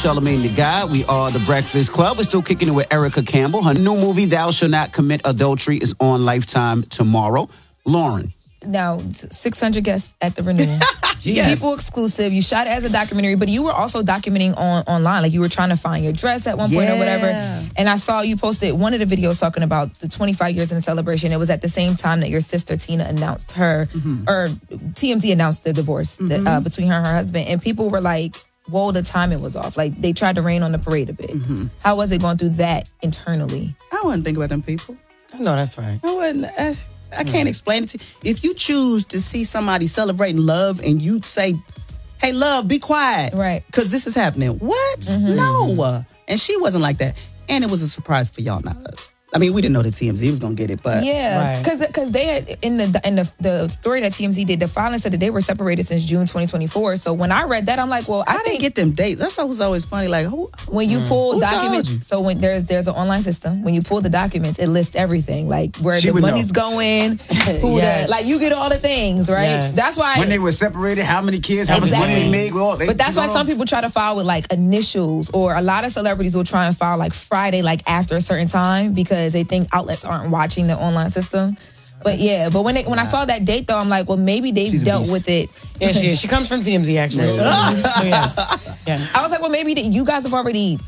Charlamagne the God. We are The Breakfast Club. We're still kicking it with Erica Campbell. Her new movie, Thou Shall Not Commit Adultery, is on Lifetime tomorrow. Lauren. Now, 600 guests at the renewal. Yes. People exclusive. You shot it as a documentary, but you were also documenting online. Like you were trying to find your dress at one point or whatever. And I saw you posted one of the videos talking about the 25 years in the celebration. It was at the same time that your sister Tina announced or TMZ announced the divorce between her and her husband. And people were like, whoa, the timing was off. Like they tried to rain on the parade a bit. How was it going through that internally? I wouldn't think about them people. No, that's right. I wouldn't. I can't explain it to you. If you choose to see somebody celebrating love and you say, hey, love, be quiet. Right. Because this is happening. What? No. And she wasn't like that. And it was a surprise for y'all, not us. I mean, we didn't know that TMZ was going to get it, but... Yeah, because they had, in the story that TMZ did, the filing said that they were separated since June 2024. So when I read that, I'm like, well, I didn't get them dates. That's was always funny. Like, when you pull who documents, told you? so when there's an online system, when you pull the documents, it lists everything, like where She the would money's know. going, who like you get all the things, right? Yes. That's why When they were separated, how many kids, how much money they made. But that's why some people try to file with like initials, or a lot of celebrities will try and file like Friday, like after a certain time, because they think outlets aren't watching the online system. But when I saw that date though, I'm like, well, maybe they've dealt with it. Yeah, she is. She comes from TMZ actually. So yes. I was like, well, maybe you guys have already